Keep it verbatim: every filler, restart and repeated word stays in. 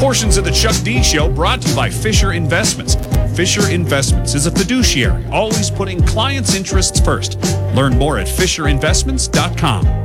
Portions of the Chuck D Show brought to you by Fisher Investments. Fisher Investments is a fiduciary, always putting clients' interests first. Learn more at fisher investments dot com.